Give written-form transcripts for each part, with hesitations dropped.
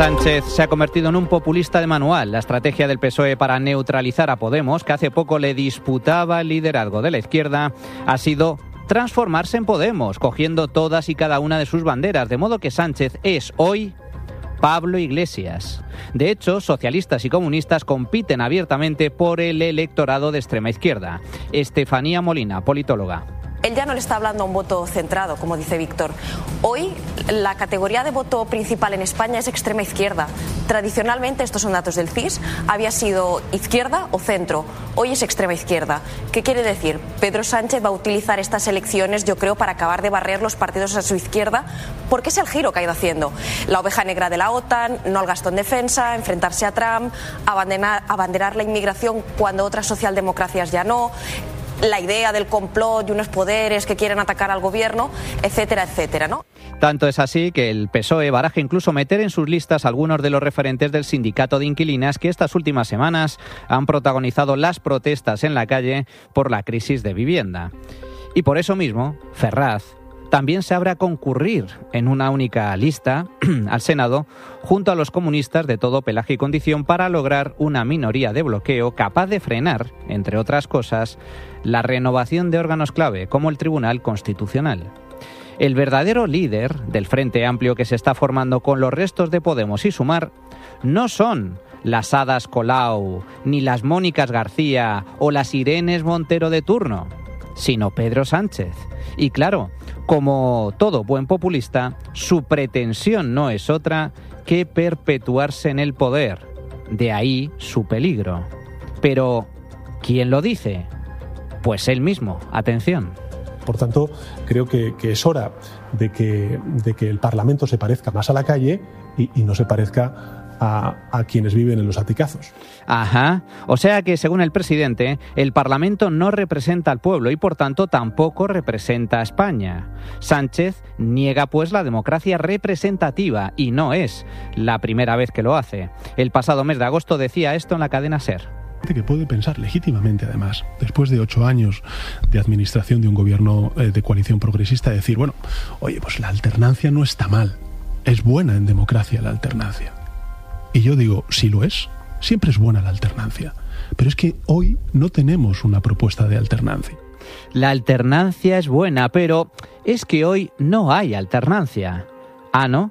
Sánchez se ha convertido en un populista de manual. La estrategia del PSOE para neutralizar a Podemos, que hace poco le disputaba el liderazgo de la izquierda, ha sido transformarse en Podemos, cogiendo todas y cada una de sus banderas, de modo que Sánchez es hoy Pablo Iglesias. De hecho, socialistas y comunistas compiten abiertamente por el electorado de extrema izquierda. Estefanía Molina, politóloga. Él ya no le está hablando a un voto centrado, como dice Víctor. Hoy la categoría de voto principal en España es extrema izquierda. Tradicionalmente, estos son datos del CIS, había sido izquierda o centro. Hoy es extrema izquierda. ¿Qué quiere decir? Pedro Sánchez va a utilizar estas elecciones, yo creo, para acabar de barrer los partidos a su izquierda, porque es el giro que ha ido haciendo. La oveja negra de la OTAN, no al gasto en defensa, enfrentarse a Trump, abanderar la inmigración cuando otras socialdemocracias ya no, la idea del complot y unos poderes que quieren atacar al gobierno, etcétera, etcétera, ¿no? Tanto es así que el PSOE baraja incluso meter en sus listas algunos de los referentes del sindicato de inquilinas que estas últimas semanas han protagonizado las protestas en la calle por la crisis de vivienda. Y por eso mismo, Ferraz también se abre a concurrir en una única lista al Senado junto a los comunistas de todo pelaje y condición para lograr una minoría de bloqueo capaz de frenar, entre otras cosas, la renovación de órganos clave como el Tribunal Constitucional. El verdadero líder del Frente Amplio que se está formando con los restos de Podemos y Sumar no son las Hadas Colau, ni las Mónicas García o las Irenes Montero de turno, sino Pedro Sánchez. Y claro, como todo buen populista, su pretensión no es otra que perpetuarse en el poder. De ahí su peligro. Pero, ¿quién lo dice? Pues él mismo. Atención. Por tanto, creo que es hora de que el Parlamento se parezca más a la calle y no se parezca a quienes viven en los aticazos. Ajá. O sea que, según el presidente, el Parlamento no representa al pueblo y, por tanto, tampoco representa a España. Sánchez niega, pues, la democracia representativa y no es la primera vez que lo hace. El pasado mes de agosto decía esto en la cadena SER. Que puede pensar legítimamente, además, después de 8 años de administración de un gobierno de coalición progresista, decir, bueno, oye, pues la alternancia no está mal. Es buena en democracia la alternancia. Y yo digo, si lo es, siempre es buena la alternancia. Pero es que hoy no tenemos una propuesta de alternancia. La alternancia es buena, pero es que hoy no hay alternancia. ¿Ah, no?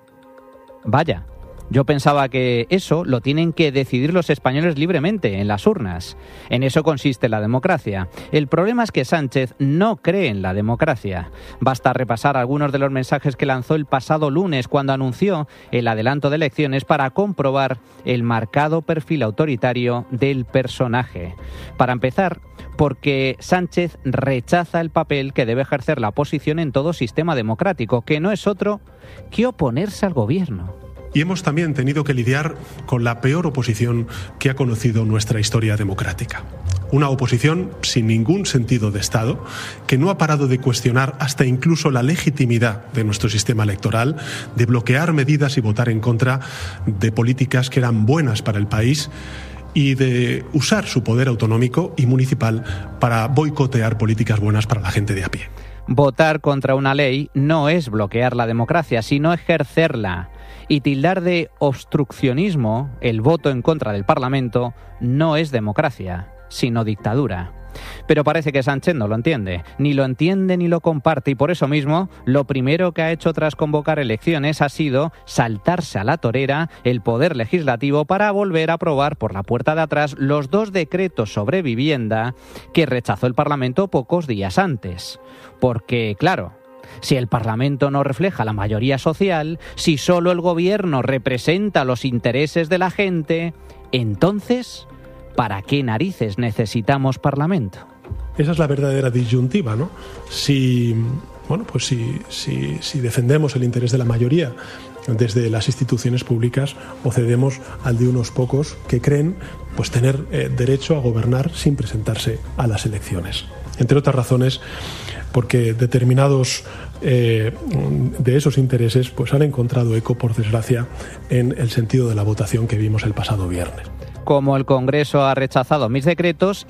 Vaya. Yo pensaba que eso lo tienen que decidir los españoles libremente, en las urnas. En eso consiste la democracia. El problema es que Sánchez no cree en la democracia. Basta repasar algunos de los mensajes que lanzó el pasado lunes cuando anunció el adelanto de elecciones para comprobar el marcado perfil autoritario del personaje. Para empezar, porque Sánchez rechaza el papel que debe ejercer la oposición en todo sistema democrático, que no es otro que oponerse al gobierno. Y hemos también tenido que lidiar con la peor oposición que ha conocido nuestra historia democrática. Una oposición sin ningún sentido de Estado, que no ha parado de cuestionar hasta incluso la legitimidad de nuestro sistema electoral, de bloquear medidas y votar en contra de políticas que eran buenas para el país y de usar su poder autonómico y municipal para boicotear políticas buenas para la gente de a pie. Votar contra una ley no es bloquear la democracia, sino ejercerla. Y tildar de obstruccionismo el voto en contra del Parlamento no es democracia, sino dictadura. Pero parece que Sánchez no lo entiende, ni lo comparte, y por eso mismo lo primero que ha hecho tras convocar elecciones ha sido saltarse a la torera el poder legislativo para volver a aprobar por la puerta de atrás los 2 decretos sobre vivienda que rechazó el Parlamento pocos días antes. Porque, claro, si el Parlamento no refleja la mayoría social, si solo el gobierno representa los intereses de la gente, entonces, ¿para qué narices necesitamos Parlamento? Esa es la verdadera disyuntiva, ¿no? Si defendemos el interés de la mayoría desde las instituciones públicas o cedemos al de unos pocos que creen pues tener derecho a gobernar sin presentarse a las elecciones. Entre otras razones, porque determinados de esos intereses pues han encontrado eco, por desgracia, en el sentido de la votación que vimos el pasado viernes. Como el Congreso ha rechazado mis decretos